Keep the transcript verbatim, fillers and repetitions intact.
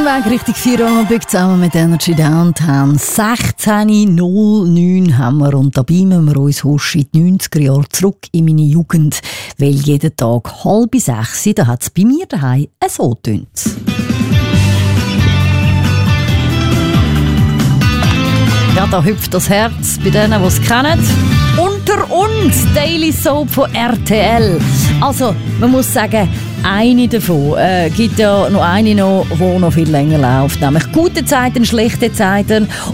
Weg Richtung Feierabend zusammen mit Energy Downtown. sechzehn Uhr neun haben wir und da beamen wir uns husch in die neunziger Jahre zurück in meine Jugend, weil jeden Tag halb sechs, da hat es bei mir daheim so getönt. Ja, da hüpft das Herz bei denen, die es kennen. Unter uns, Daily Soap von R T L. Also, man muss sagen, eine davon äh, gibt ja noch eine, noch, die noch viel länger läuft. Nämlich gute Zeiten, schlechte Zeiten.